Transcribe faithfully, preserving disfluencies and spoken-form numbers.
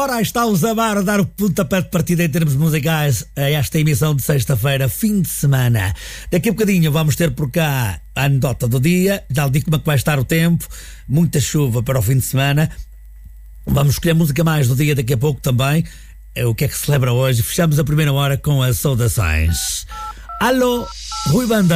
Ora, está o Zamar a dar o pontapé de partida em termos musicais a esta emissão de sexta-feira, fim de semana. Daqui a bocadinho vamos ter por cá a anedota do dia. Já lhe digo como é que vai estar o tempo. Muita chuva para o fim de semana. Vamos escolher a música mais do dia daqui a pouco também. É o que é que se celebra hoje. Fechamos a primeira hora com as saudações. Alô, Rui Bandeira.